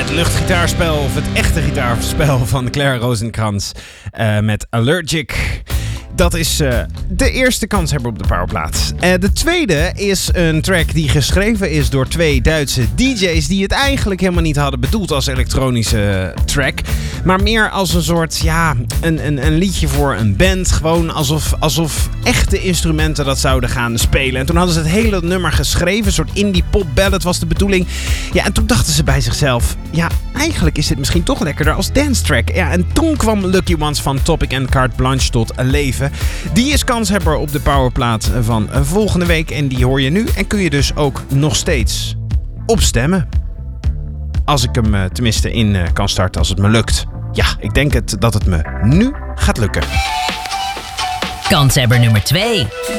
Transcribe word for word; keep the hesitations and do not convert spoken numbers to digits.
Het luchtgitaarspel, of het echte gitaarspel van Claire Rozenkrans uh, met Allergic. Dat is uh, de eerste kanshebber op de powerplaat. Uh, de tweede is een track die geschreven is door twee Duitse D J's... die het eigenlijk helemaal niet hadden bedoeld als elektronische track. Maar meer als een soort, ja, een, een, een liedje voor een band. Gewoon alsof, alsof echte instrumenten dat zouden gaan spelen. En toen hadden ze het hele nummer geschreven. Een soort indie pop ballad was de bedoeling. Ja, en toen dachten ze bij zichzelf... ja, eigenlijk is dit misschien toch lekkerder als dance track. Ja, en toen kwam Lucky Ones van Topic en Carte Blanche tot leven. Die is kanshebber op de powerplaat van volgende week. En die hoor je nu. En kun je dus ook nog steeds op stemmen. Als ik hem uh, tenminste in uh, kan starten, als het me lukt. Ja, ik denk het, dat het me nu gaat lukken. Kanshebber nummer twee.